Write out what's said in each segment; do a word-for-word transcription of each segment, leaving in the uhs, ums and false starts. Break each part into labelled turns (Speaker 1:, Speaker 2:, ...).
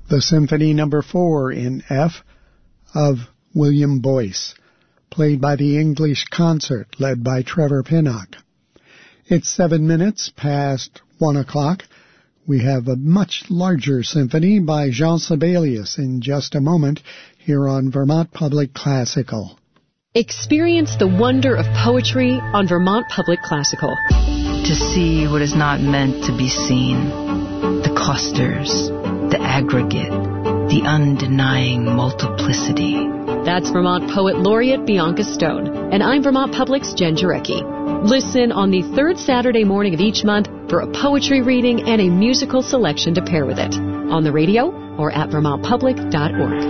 Speaker 1: the Symphony Number four in F of William Boyce, played by the English Concert, led by Trevor Pinnock. It's seven minutes past one o'clock. We have a much larger symphony by Jean Sibelius in just a moment here on Vermont Public Classical.
Speaker 2: Experience the wonder of poetry on Vermont Public Classical.
Speaker 3: To see what is not meant to be seen, the clusters, the aggregate, the undenying multiplicity.
Speaker 2: That's Vermont Poet Laureate Bianca Stone, and I'm Vermont Public's Jen Jarecki. Listen on the third Saturday morning of each month for a poetry reading and a musical selection to pair with it, on the radio or at vermont public dot org.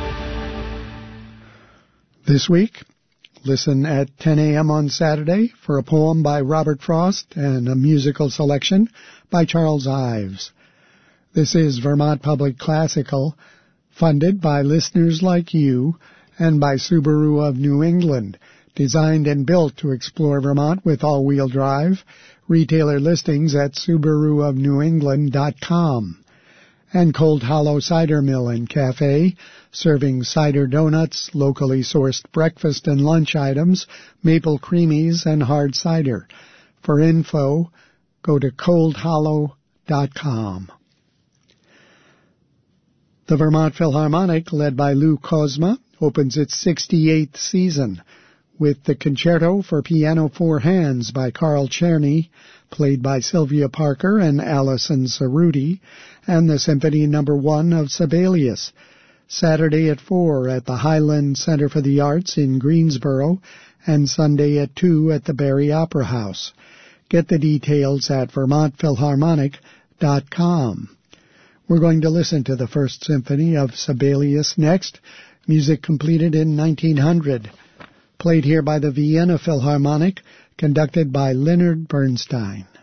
Speaker 1: This week, listen at ten a.m. on Saturday for a poem by Robert Frost and a musical selection by Charles Ives. This is Vermont Public Classical, funded by listeners like you and by Subaru of New England, designed and built to explore Vermont with all-wheel drive. Retailer listings at subaru of new england dot com. And Cold Hollow Cider Mill and Cafe, serving cider donuts, locally sourced breakfast and lunch items, maple creamies, and hard cider. For info, go to cold hollow dot com. The Vermont Philharmonic, led by Lou Kozma, opens its sixty-eighth season with the Concerto for Piano Four Hands by Carl Czerny, played by Sylvia Parker and Allison Cerruti, and the Symphony Number One of Sibelius, Saturday at four at the Highland Center for the Arts in Greensboro, and Sunday at two at the Barrie Opera House. Get the details at vermont philharmonic dot com. We're going to listen to the First Symphony of Sibelius next, music completed in nineteen hundred, played here by the Vienna Philharmonic, conducted by Leonard Bernstein.